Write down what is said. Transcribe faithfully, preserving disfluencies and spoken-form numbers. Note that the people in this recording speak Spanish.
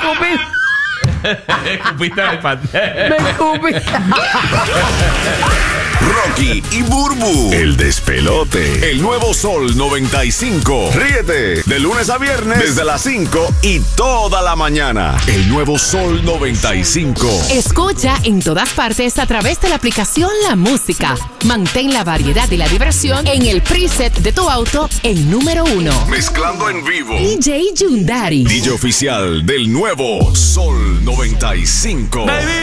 escupí. Escupiste al iPad. Me escupí. Rocky y Burbu, el despelote. El nuevo Sol noventa y cinco. Ríete de lunes a viernes desde las cinco y toda la mañana. El nuevo Sol noventa y cinco. Escucha en todas partes a través de la aplicación La Música. Mantén la variedad y la diversión en el preset de tu auto en número uno. Mezclando en vivo. D J Yundari. D J oficial del nuevo Sol noventa y cinco. Baby.